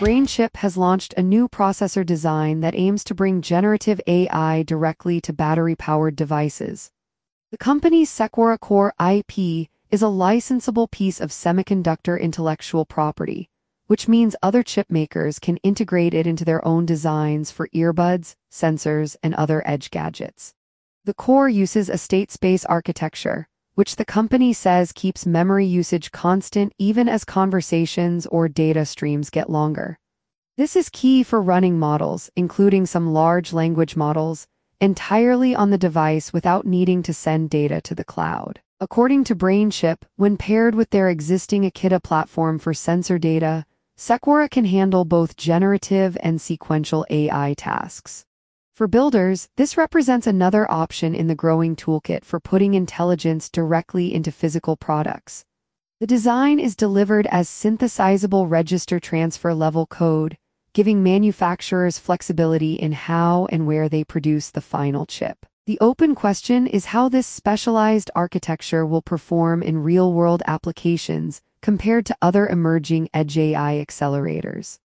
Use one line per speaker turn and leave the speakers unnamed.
BrainChip has launched a new processor design that aims to bring generative AI directly to battery-powered devices. The company's Sequara Core IP is a licensable piece of semiconductor intellectual property, which means other chip makers can integrate it into their own designs for earbuds, sensors, and other edge gadgets. The core uses a state space architecture, which the company says keeps memory usage constant even as conversations or data streams get longer. This is key for running models, including some large language models, entirely on the device without needing to send data to the cloud. According to BrainChip, when paired with their existing Akida platform for sensor data, Sequara can handle both generative and sequential AI tasks. For builders, this represents another option in the growing toolkit for putting intelligence directly into physical products. The design is delivered as synthesizable register transfer level code, giving manufacturers flexibility in how and where they produce the final chip. The open question is how this specialized architecture will perform in real-world applications compared to other emerging edge AI accelerators.